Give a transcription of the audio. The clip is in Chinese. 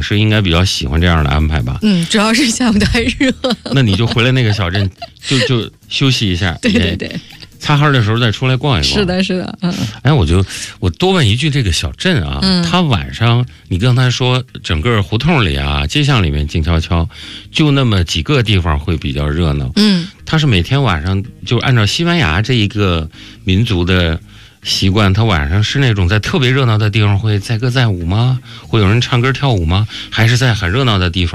时应该比较喜欢这样的安排吧？ 主要是下午太热。 那你就回来那个小镇就休息一下， 对对对， 擦黑的时候再出来逛一逛。 是的，是的， 哎，我多问一句，这个小镇啊，它晚上你刚才说整个胡同里啊、街巷里面静悄悄，就那么几个地方会比较热闹。它是每天晚上就按照西班牙这一个民族的习惯，它晚上是那种在特别热闹的地方会载歌载舞吗？会有人唱歌跳舞吗？还是在很热闹的地方